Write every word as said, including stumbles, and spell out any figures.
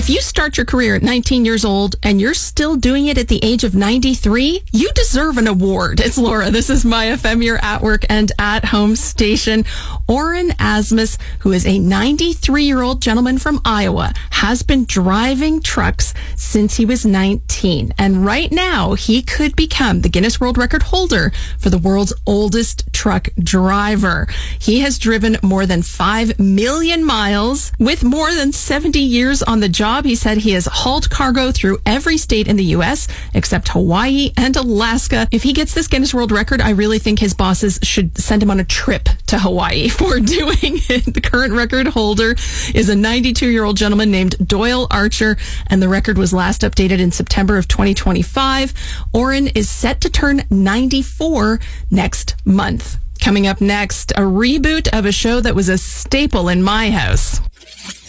If you start your career at nineteen years old and you're still doing it at the age of ninety-three, you deserve an award. It's Laura. This is My F M, your at work and at home station. Oren Asmus, who is a ninety-three-year-old gentleman from Iowa, has been driving trucks since he was nineteen. And right now, he could become the Guinness World Record holder for the world's oldest truck driver. He has driven more than five million miles with more than seventy years on the job. He said he has hauled cargo through every state in the U S except Hawaii and Alaska. If he gets this Guinness World Record, I really think his bosses should send him on a trip to Hawaii for doing it. The current record holder is a ninety-two-year-old gentleman named Doyle Archer, and the record was last updated in September of twenty twenty-five. Oren is set to turn ninety-four next month. Coming up next, a reboot of a show that was a staple in my house.